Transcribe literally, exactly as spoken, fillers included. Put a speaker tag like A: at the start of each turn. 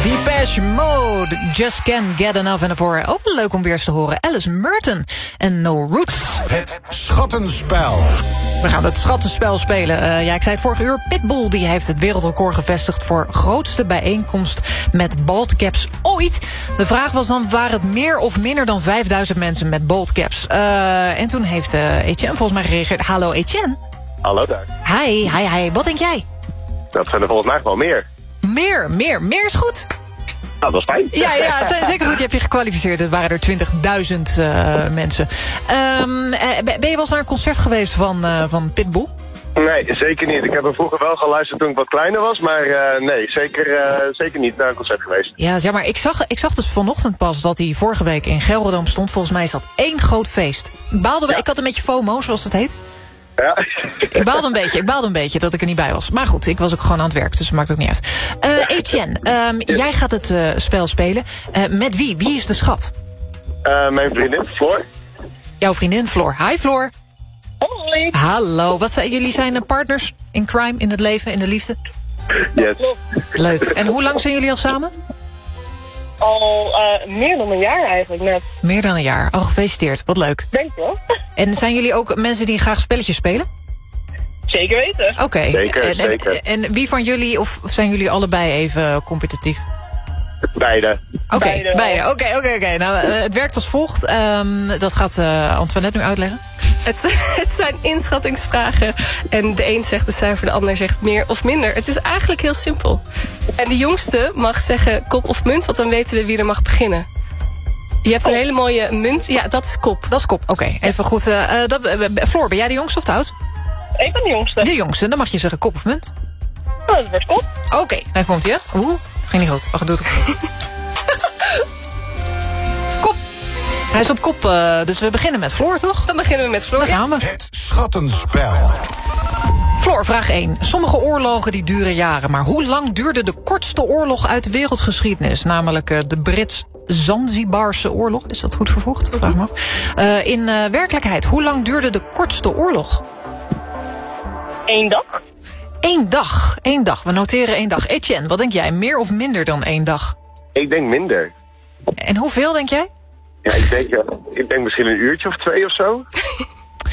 A: Depeche Mode, Just Can't Get Enough. En daarvoor ook leuk om weer eens te horen. Alice Merton en No Roots.
B: Het Schattenspel.
A: We gaan het Schattenspel spelen. Uh, ja, ik zei het vorige uur. Pitbull die heeft het wereldrecord gevestigd voor grootste bijeenkomst met baldcaps ooit. De vraag was dan, waren het meer of minder dan vijfduizend mensen met baldcaps? Uh, en toen heeft uh, Etienne volgens mij gereageerd. Hallo Etienne.
C: Hallo daar.
A: Hi, hi, hi. Wat denk jij?
C: Dat zijn er volgens mij wel meer.
A: Meer, meer, meer is goed.
C: Nou, dat is fijn.
A: Ja, ja, het zijn zeker goed. Je hebt je gekwalificeerd. Het waren er twintigduizend uh, mensen. Um, ben je wel eens naar een concert geweest van, uh, van Pitbull?
C: Nee, zeker niet. Ik heb hem vroeger wel geluisterd toen ik wat kleiner was. Maar uh, nee, zeker, uh, zeker niet naar een concert geweest.
A: Ja, ja, maar ik zag, ik zag dus vanochtend pas dat hij vorige week in Gelredome stond. Volgens mij is dat één groot feest. Ik baalde, ja. Ik had een beetje FOMO, zoals het heet.
C: Ja.
A: Ik baalde een beetje, ik baalde een beetje dat ik er niet bij was. Maar goed, ik was ook gewoon aan het werk, dus dat maakt ook niet uit. Uh, Etienne, um, jij gaat het uh, spel spelen. Uh, met wie? Wie is de schat?
C: Uh, mijn vriendin, Floor.
A: Jouw vriendin, Floor. Hi, Floor.
D: Hoi.
A: Hallo, wat zijn jullie zijn partners in crime, in het leven, in de liefde?
C: Yes.
A: Leuk. En hoe lang zijn jullie al samen?
D: Al uh, meer dan een jaar eigenlijk net.
A: Meer dan een jaar. Oh, gefeliciteerd. Wat leuk.
D: Denk je wel.
A: En zijn jullie ook mensen die graag spelletjes spelen?
D: Zeker weten.
A: Oké. Okay.
C: Zeker,
A: en,
C: zeker.
A: En, en wie van jullie, of zijn jullie allebei even competitief?
C: Beide.
A: Oké, okay, beide. Oké, oké, oké. Nou, uh, het werkt als volgt. Um, dat gaat uh, Antoinette nu uitleggen.
E: Het, het zijn inschattingsvragen. En de een zegt een cijfer, de ander zegt meer of minder. Het is eigenlijk heel simpel. En de jongste mag zeggen kop of munt, want dan weten we wie er mag beginnen. Je hebt een hele mooie munt. Ja, dat is kop.
A: Dat is kop. Oké, okay, even goed. Uh, dat, uh, Floor, ben jij de jongste of de oud?
D: Ik ben de jongste.
A: De jongste, dan mag je zeggen kop of munt.
D: Oh, dat wordt kop.
A: Oké, okay, dan komt hij. Oeh, ging niet goed. Wacht, doe het ook. Kop. Hij is op kop, uh, dus we beginnen met Floor, toch?
E: Dan beginnen we met Floor.
A: Dan gaan we.
B: Het Schattenspel.
A: Floor, vraag één. Sommige oorlogen die duren jaren, maar hoe lang duurde de kortste oorlog uit de wereldgeschiedenis? Namelijk uh, de Brits-Zanzibarse oorlog. Is dat goed vervoegd? Vraag me af. Uh, in uh, werkelijkheid, hoe lang duurde de kortste oorlog?
D: Eén dag.
A: Eén dag. Eén dag. We noteren één dag. Etienne, wat denk jij? Meer of minder dan één dag?
C: Ik denk minder.
A: En hoeveel denk jij?
C: Ja, ik denk, ja, ik denk misschien een uurtje of twee of zo.